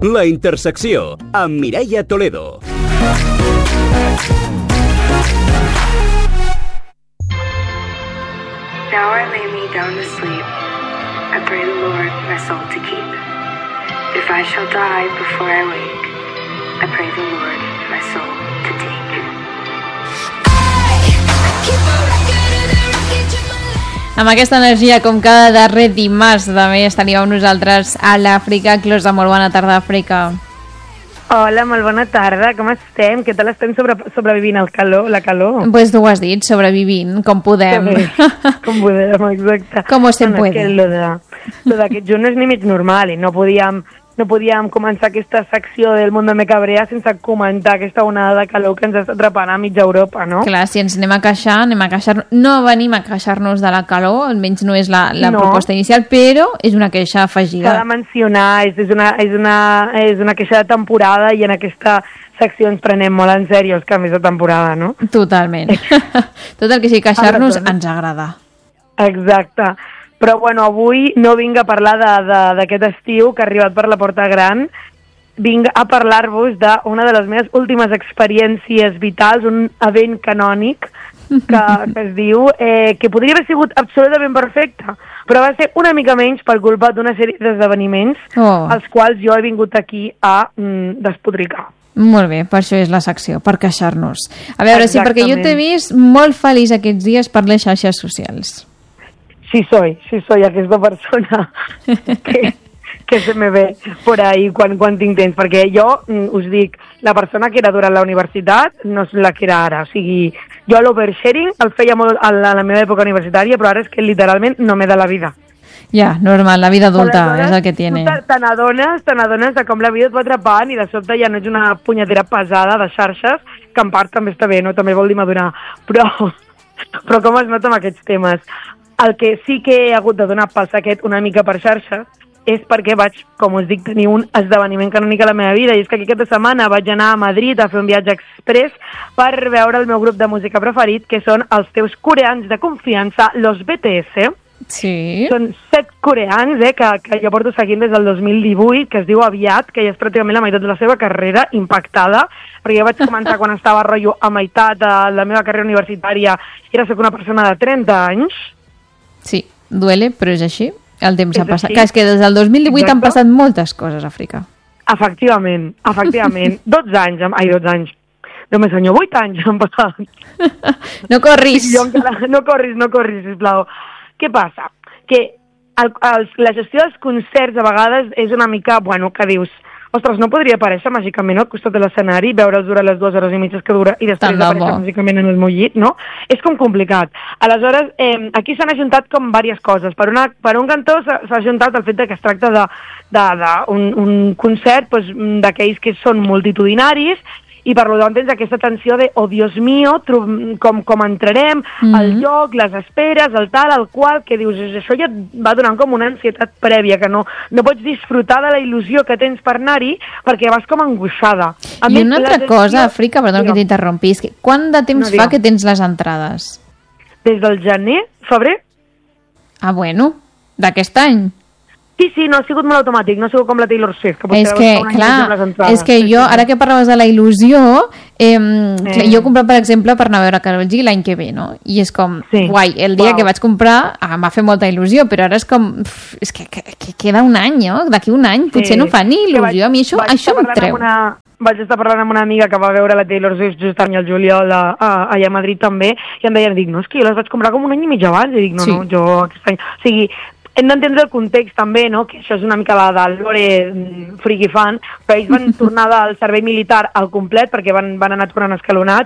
La Intersecció, amb Mireia Toledo. Now I lay me down to sleep. I pray the Lord my soul to keep. If I shall die before I wake, I pray the Lord my soul to take. Amb aquesta energia, com cada darrer dimarts, també estaríeu amb nosaltres a l'Àfrica. Closa, molt bona tarda, Àfrica. Hola, molt bona tarda, com estem? Què tal estem sobrevivint la calor? Pues tu ho has dit, sobrevivint, com podem. Com podem, exacte. Com se puede. Lo d'aquest juny no és ni mig normal i no podíem començar aquesta secció del Mundo me cabrea sense comentar aquesta onada de calor que ens està atrapant a mitja Europa, no? Clar, si ens anem a queixar, no venim a queixar-nos de la calor, almenys no és la proposta inicial, però és una queixa afegida. S'ha de mencionar, és una queixa de temporada i en aquesta secció ens prenem molt en sèrio els canvis de temporada, no? Totalment. Tot el que sigui queixar-nos ens agrada. Exacte. Però, bueno, avui no vinc a parlar d'aquest estiu que ha arribat per la Porta Gran. Vinc a parlar-vos d'una de les meves últimes experiències vitals, un event canònic que es diu, que podria haver sigut absolutament perfecte, però va ser una mica menys per culpa d'una sèrie d'esdeveniments als quals jo he vingut aquí a despotricar. Molt bé, per això és la secció, per queixar-nos. A veure, sí, perquè jo t'he vist molt feliç aquests dies per les xarxes socials. Sí soy aquesta persona que se me ve por ahí quan tinc temps, perquè jo us dic, la persona que era durant la universitat no és la que era ara, o sigui, jo l'oversharing el feia molt a la meva època universitària, però ara és que literalment no m'he de la vida. Ja, normal, la vida adulta és el que tiene. Te n'adones de com la vida et va atrapant i de sobte ja no ets una punyetera pesada de xarxes, que en part també està bé, no? També vol dir madurar, però com es nota amb aquests temes? El que sí que he hagut de donar pel saquet una mica per xarxa és perquè vaig, com us dic, tenir un esdeveniment canònic a la meva vida, i és que aquesta setmana vaig anar a Madrid a fer un viatge express per veure el meu grup de música preferit, que són els teus coreans de confiança, los BTS. Sí. Són 7 coreans que jo porto seguint des del 2018, que es diu Aviat, que ja és pràcticament la meitat de la seva carrera, impactada, perquè jo vaig començar quan estava rotllo a meitat de la meva carrera universitària i ara soc una persona de 30 anys. Sí, duele, però és així. El temps ha passat. Així. Clar, és que des del 2018 Exacte. han passat moltes coses a Àfrica. Efectivament. 12 anys. Déu meu senyor, 8 anys han passat. No corris. No corris, sisplau. Què passa? Que la gestió dels concerts a vegades és una mica, bueno, que dius, ostres, no podria aparèixer màgicament al costat de l'escenari, veure'ls durant les 2 hores i mitges que dura i després aparèixer màgicament en el meu llit, no? És com complicat. Aleshores, aquí s'han ajuntat com diverses coses. Per un cantó s'ha ajuntat el fet que es tracta d'un concert d'aquells que són multitudinaris i per tant tens aquesta tensió de, oh Dios mío, com entrarem, el lloc, les esperes, el tal, el qual, que dius, això ja et va donant com una ansietat prèvia, que no pots disfrutar de la il·lusió que tens per anar-hi perquè vas com angoixada. I una altra cosa, Àfrica, perdó que t'interrompi, és que quant de temps fa que tens les entrades? Des del gener, febrer. Ah, bueno, d'aquest any. Sí, no ha sigut molt automàtic, no ha sigut com la Taylor Swift, que és que, clar, és que jo, ara que parlaves de la il·lusió, jo he comprat, per exemple, per anar a veure Karol G l'any que ve, no? I és com, guai, el dia que vaig comprar m'ha fet molta il·lusió, però ara és com, és que queda un any, no? D'aquí un any potser no fa ni il·lusió, a mi això em treu. Vaig estar parlant amb una amiga que va veure la Taylor Swift just l'any al juliol allà a Madrid també, i em deia, no, és que jo les vaig comprar com un any i mig abans, i dic, no, jo aquest any... O sigui, hem d'entendre el context també, no? Que això és una mica la del lore friki fan, però ells van tornar del servei militar al complet perquè van anar tornant escalonats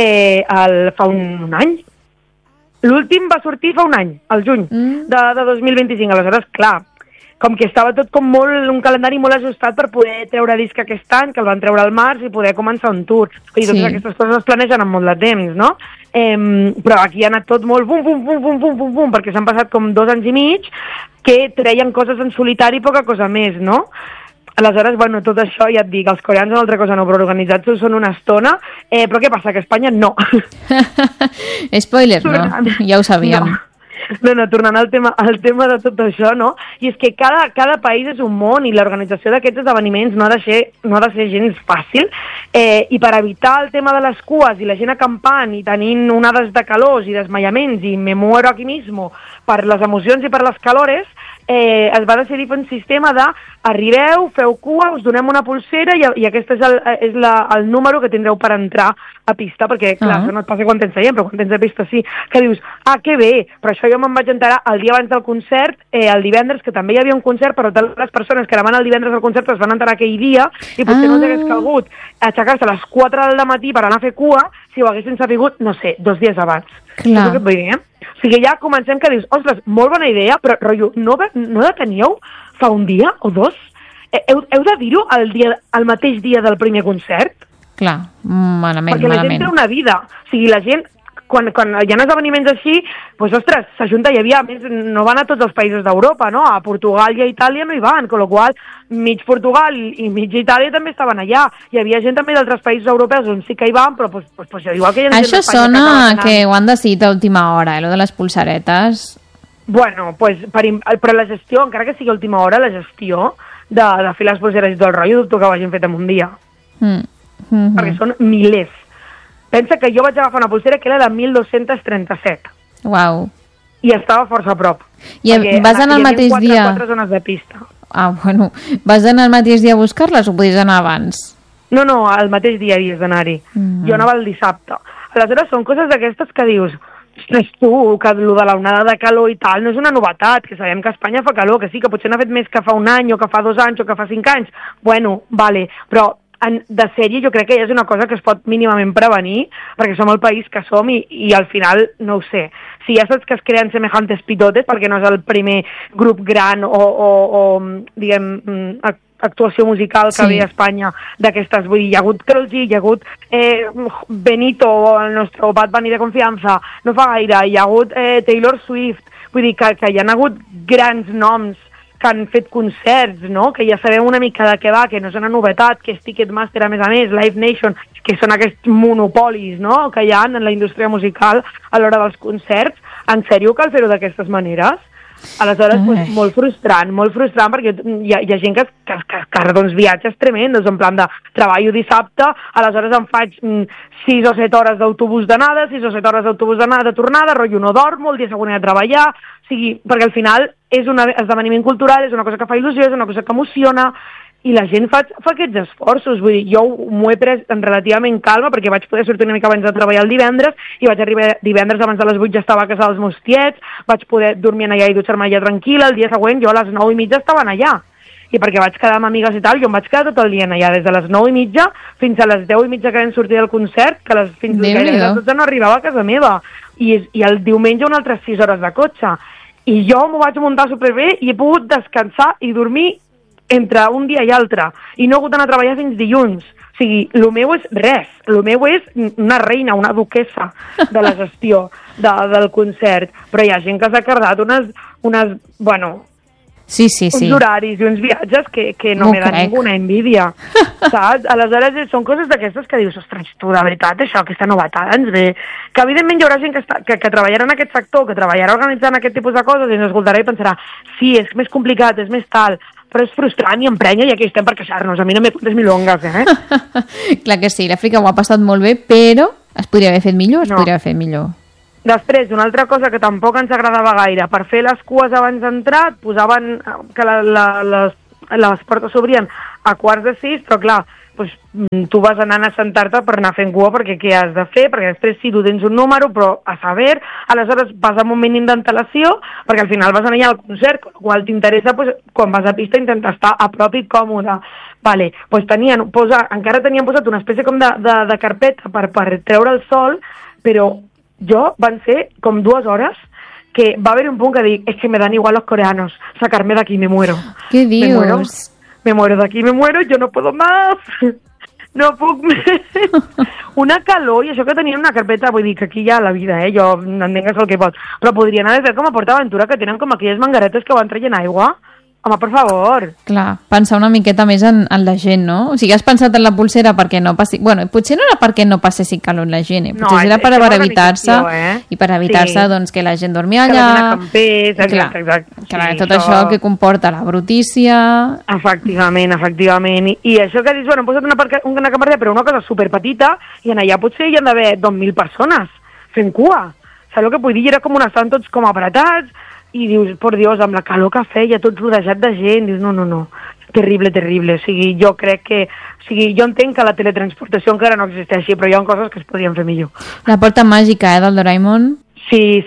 fa un any. L'últim va sortir fa un any, al juny de 2025. Aleshores, clar, com que estava tot com un calendari molt ajustat per poder treure disc aquest any, que el van treure al març i poder començar un tour. I totes aquestes coses es planegen amb molt de temps, no? Però aquí ha anat tot molt bum, perquè s'han passat com 2 anys i mig que treien coses en solitari i poca cosa més, no? Aleshores, bueno, tot això, ja et dic, els coreans una altra cosa no, però organitzats són una estona, però què passa? Que a Espanya no. Spoiler, no? Ja ho sabíem. No, tornant al tema de tot això, no? I és que cada país és un món i l'organització d'aquests esdeveniments no ha de ser gens fàcil, i per evitar el tema de les cues i la gent acampant i tenint onades de calors i desmaiaments i me muero aquí mismo per les emocions i per les calores, es va decidir fer un sistema de arribeu, feu cua, us donem una pulsera i aquest és el número que tindreu per entrar a pista, perquè clar, això no et passa quan tens seient, però quan tens a pista sí, que dius, que bé, però això jo me'n vaig enterar el dia abans del concert, el divendres, que també hi havia un concert, però totes les persones que anaven el divendres al concert es van enterar aquell dia i potser no els hagués calgut aixecar-se a les 4 del matí per anar a fer cua si ho haguessin sabut, no sé, 2 dies abans. Clar. Això que et vull dir, O sigui, ja comencem que dius, ostres, molt bona idea, però rotllo, no deteníeu fa un dia o 2? Heu de dir-ho el mateix dia del primer concert? Clar, malament. Perquè la gent té una vida. O sigui, la gent, quan hi ha esdeveniments així, doncs, ostres, s'ajunta, a més, no van a tots els països d'Europa, no? A Portugal i a Itàlia no hi van, con lo qual, mig Portugal i mig Itàlia també estaven allà. Hi havia gent també d'altres països europeus on sí que hi van, però igual que hi ha gent Això sona que ho han decidit a última hora, lo de les pulsaretes. Bueno, però la gestió, encara que sigui a última hora, la gestió de fer les pulseres i tot el rotllo, dubto que ho hagin fet en un dia. Perquè són milers. Pensa que jo vaig agafar una pulsera que era de 1237. Uau. I estava força a prop. I vas anar el mateix dia? 4 zones de pista. Bueno, vas anar el mateix dia a buscar-les o podies anar abans? No, el mateix dia havies d'anar-hi. Jo anava el dissabte. Aleshores, són coses d'aquestes que dius, ostres, tu, que el de la onada de calor i tal no és una novetat, que sabem que a Espanya fa calor, que sí, que potser n'ha fet més que fa un any, o que fa 2 anys, o que fa 5 anys. Bueno, vale, però de sèrie jo crec que ja és una cosa que es pot mínimament prevenir, perquè som el país que som i al final, no ho sé, si ja saps que es creen semejantes pitotes, perquè no és el primer grup gran o diguem, actuació musical que ve a Espanya d'aquestes, vull dir, hi ha hagut Karol G, hi ha hagut Benito, el nostre Bad Bunny de confiança, no fa gaire, hi ha hagut Taylor Swift, vull dir que hi ha hagut grans noms que han fet concerts, no? Que ja sabem una mica de què va, que no és una novetat, que és Ticketmaster a més, Live Nation, que són aquests monopolis, no?, que hi ha en la indústria musical a l'hora dels concerts. En sèrio cal fer-ho d'aquestes maneres? Aleshores, molt frustrant, perquè hi ha gent que doncs, viatges tremendos, en plan de treballo dissabte, aleshores em faig 6 o 7 hores d'autobús d'anada, 6 o 7 hores d'autobús d'anada, tornada, rotllo no dormo, el dia següent he de treballar, o sigui, perquè al final és un esdeveniment cultural, és una cosa que fa il·lusió, és una cosa que emociona, i la gent fa aquests esforços. Vull dir, jo m'ho he pres relativament calma perquè vaig poder sortir una mica abans de treballar el divendres i vaig arribar divendres abans de les 8 ja estava a casa dels meus tiets, vaig poder dormir allà i dutxar-me allà tranquil·la, el dia següent jo a les 9:30 estaven allà. I perquè vaig quedar amb amigues i tal, jo em vaig quedar tot el dia allà, des de les 9:30 fins a les 10:30 que vam sortir del concert, que fins a les 12 no arribava a casa meva. I el diumenge una altra 6 hores de cotxe. I jo m'ho vaig muntar superbé i he pogut descansar i dormir entre un dia i altre, i no he hagut d'anar a treballar fins dilluns. O sigui, el meu és res, el meu és una reina, una duquessa de la gestió del concert, però hi ha gent que s'ha cardat unes bueno, uns horaris i uns viatges que no me da ninguna envidia, saps? Aleshores són coses d'aquestes que dius, ostres, tu, de veritat, això, aquesta novetat ens ve... Que evidentment hi haurà gent que treballarà en aquest sector, que treballarà organitzant aquest tipus de coses i ens escoltarà i pensarà, sí, és més complicat, és més tal, però és frustrant i emprenya i aquí estem per queixar-nos. A mi no me contes milongas, Clar que sí, l'Àfrica ho ha passat molt bé, però es podria haver fet millor, Després, una altra cosa que tampoc ens agradava gaire, per fer les cues abans d'entrar, posaven que les portes s'obrien a 5:15, però clar, doncs, tu vas anant a sentar-te per anar fent cua perquè què has de fer, perquè després sí, tu tens un número, però a saber, aleshores vas amb un mínim d'antelació, perquè al final vas anar al concert, quan t'interessa, doncs, quan vas a pista intentar estar a prop i còmode. Vale, doncs encara tenien posat una espècie com de carpeta per treure el sol, però van ser com 2 hores que va haver un punt que dic, es que me dan igual los coreanos, sacarme de aquí, me muero. ¿Qué dios? Me muero de aquí, me muero, yo no puedo más. No puc més. Una calor, i això que tenien una carpeta, vull dir que aquí hi ha la vida, jo entengues el que pot, però podrien haver fet com a PortAventura, que tenen com aquelles mangaretes que van traient aigua. Home, per favor. Clar, pensar una miqueta més en la gent, no? O sigui, has pensat en la pulsera perquè no passi... Bueno, potser no era perquè no passessin calor la gent, potser era per evitar-se, i per evitar-se, doncs, que la gent dormia allà... Que la gent acampés, exacte. Clar, tot això que comporta la brutícia... Efectivament. I això que dius, bueno, hem posat una cambardella, però una cosa superpetita, i en allà potser hi han d'haver 2.000 persones fent cua. Saps el que vull dir? Era com estan tots com apretats, i dius, por Dios, amb la calor que feia, tot rodejat de gent, dius, no, terrible. O sigui, jo crec que... O sigui, jo entenc que la teletransportació encara no existeixi, però hi ha coses que es podrien fer millor. La porta màgica, del Doraemon? Sí,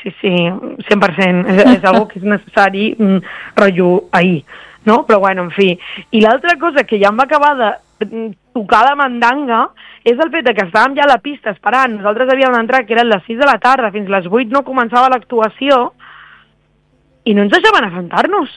100%. És algo que és necessari, rotllo ahir, no? Però bueno, en fi. I l'altra cosa que ja em va acabar de tocar la mandanga és el fet que estàvem ja a la pista esperant. Nosaltres havíem d'entrar, que eren les 6 de la tarda, fins les 8 no començava l'actuació, i no ens deixaven assentar-nos.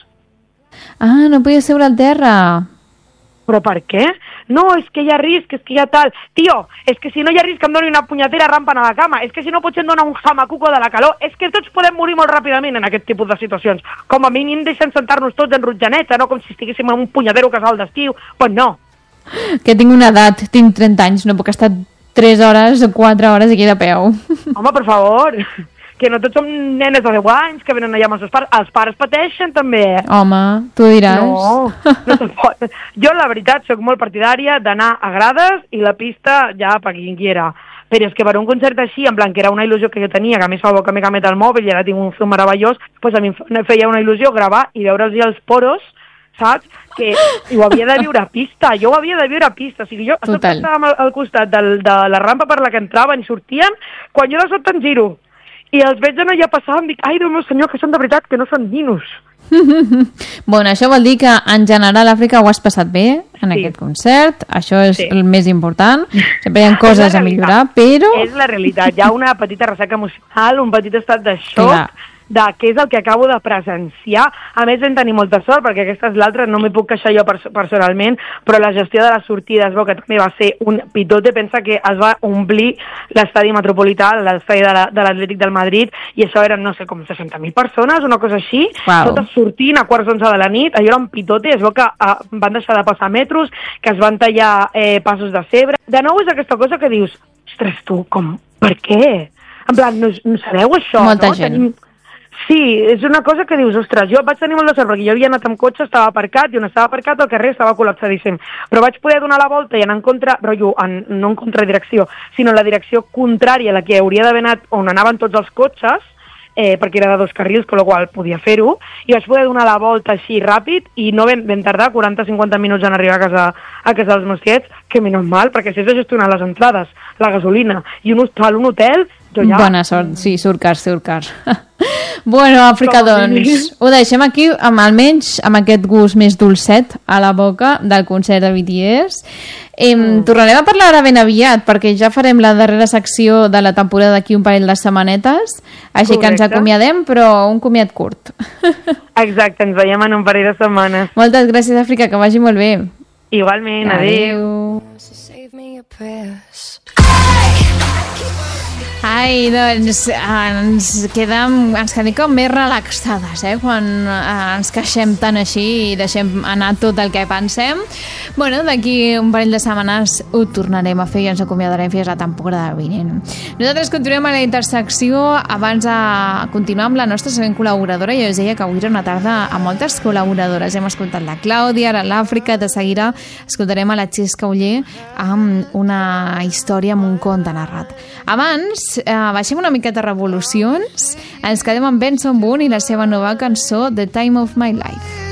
Ah, no podia seure al terra. Però per què? No, és que hi ha risc, és que hi ha tal... Tio, és que si no hi ha risc em doni una punyetera rampa a la cama, és que si no potser em dona un jamacuco de la calor, és que tots podem morir molt ràpidament en aquest tipus de situacions. Com a mínim deixen sentar-nos tots en rutjaneta, no com si estiguéssim en un punyetero casal d'estiu. Pues no. Que tinc una edat, tinc 30 anys, no puc estar 3 hores o 4 hores aquí de peu. Home, per favor... que no tots som nenes de 10 anys que venen allà amb els seus pares. Els pares pateixen, també. Home, tu diràs. No se'n pot. Jo, la veritat, sóc molt partidària d'anar a grades i la pista ja per qui quiera. Però és que per un concert així, en plan, que era una il·lusió que jo tenia, que a més fa bo que m'he canviat el mòbil i ara tinc un film meravellós, doncs a mi em feia una il·lusió gravar i veure'ls els poros, saps? Que ho havia de viure a pista. Jo ho havia de viure a pista. O sigui, jo estava al costat de la rampa per la que entraven i sortien, quan jo de sobte em giro i els veig anar allà passant, dic, ai, Déu meu senyor, que són de veritat, que no són ninos. Bueno, això vol dir que en general a Àfrica ho has passat bé en aquest concert, això és el més important, sempre hi ha coses a millorar, però... És la realitat, hi ha una petita ressaca emocional, un petit estat de xoc, de què és el que acabo de presenciar. A més, vam tenir molta sort, perquè aquesta és l'altra, no m'hi puc queixar jo personalment, però la gestió de la sortida es veu que també va ser un pitote. Pensa que es va omplir l'estadi metropolità, l'estadi de l'Atlètic del Madrid, i això eren, no sé, com 60.000 persones, una cosa així, totes sortint a 11:15 de la nit, allò era un pitote, es veu que van deixar de passar metros, que es van tallar passos de cebre. De nou és aquesta cosa que dius, ostres, tu, com, per què? En plan, no sabeu això, Molta gent. Sí, és una cosa que dius, ostres, jo vaig tenir molt de sort, perquè jo havia anat amb cotxe, estava aparcat, i on estava aparcat el carrer estava col·lapsadíssim, però vaig poder donar la volta i anar en contra, rotllo, no en contradirecció, sinó en la direcció contrària a la que hauria d'haver anat on anaven tots els cotxes, perquè era de 2 carrils, amb la qual podia fer-ho, i vaig poder donar la volta així ràpid, i no vam tardar 40-50 minuts en arribar a casa dels meus tiets, que menys mal, perquè si has de gestionar les entrades, la gasolina i un hotel, jo ja... Bona sort, sí, surt car. Bueno, Àfrica, doncs, ho deixem aquí, almenys amb aquest gust més dolcet a la boca del concert de BTS. Tornarem a parlar ara ben aviat, perquè ja farem la darrera secció de la temporada d'aquí un parell de setmanetes, així que ens acomiadem, però un comiat curt. Exacte, ens veiem en un parell de setmanes. Moltes gràcies, Àfrica, que vagi molt bé. Igualment, adéu. Ai, doncs ens quedem com més relaxades, quan ens queixem tant així i deixem anar tot el que pensem. Bueno, d'aquí un parell de setmanes ho tornarem a fer i ens acomiadarem fins a la temporada vinent. Nosaltres continuem a la intersecció. Abans de continuar amb la nostra següent col·laboradora, jo us deia que avui era una tarda amb moltes col·laboradores. Hem escoltat la Clàudia, ara l'Àfrica, de seguida escoltarem a la Xesca Oller amb una història, amb un conte narrat. Abans, baixem una miqueta revolucions, ens quedem amb Benson Boone i la seva nova cançó The Time of My Life.